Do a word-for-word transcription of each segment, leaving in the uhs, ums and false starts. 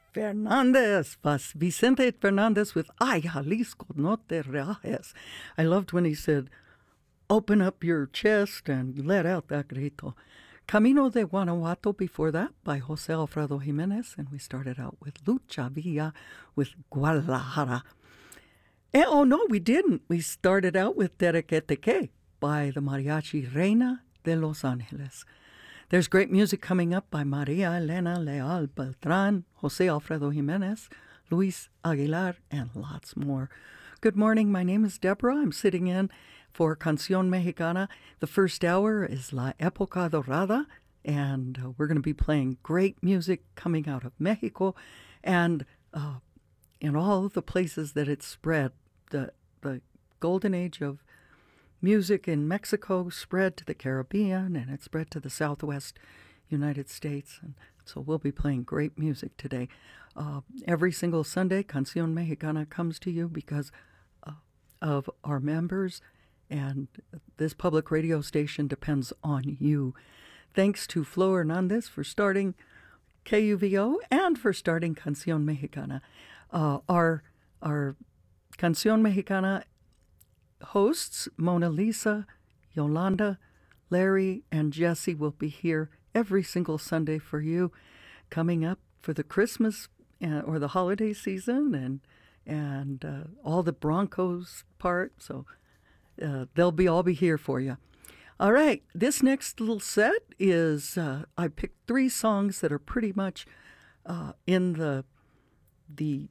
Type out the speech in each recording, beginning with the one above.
Fernandez, Vas Vicente Fernandez with Ay, Jalisco, no te rajes. I loved when he said, open up your chest and let out that grito. Camino de Guanajuato before that by Jose Alfredo Jimenez, and we started out with Lucha Villa with Guadalajara. And, oh, no, we didn't. We started out with Terequeteque by the Mariachi Reina de Los Angeles. There's great music coming up by Maria Elena Leal Beltran, Jose Alfredo Jimenez, Luis Aguilar, and lots more. Good morning. My name is Deborah. I'm sitting in for Canción Mexicana. The first hour is La Época Dorada, and uh, we're going to be playing great music coming out of Mexico and uh, in all the places that it's spread. The, the golden age of music in Mexico spread to the Caribbean, and it spread to the Southwest United States. And so we'll be playing great music today. Uh, every single Sunday, Canción Mexicana comes to you because uh, of our members, and this public radio station depends on you. Thanks to Flo Hernandez for starting K U V O and for starting Canción Mexicana. Uh, our, our Canción Mexicana hosts, Mona Lisa, Yolanda, Larry, and Jesse will be here every single Sunday for you, coming up for the Christmas uh, or the holiday season and and uh, all the Broncos part. So uh, they'll be all be here for you. All right, this next little set is uh, I picked three songs that are pretty much uh, in the the.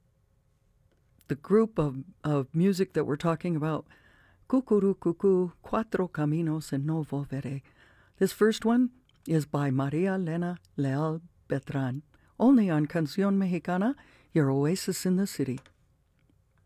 the group of, of music that we're talking about, Cucuru Cucu, Cuatro Caminos and No Volveré. This first one is by Maria Elena Leal Beltran, only on Canción Mexicana, your oasis in the city.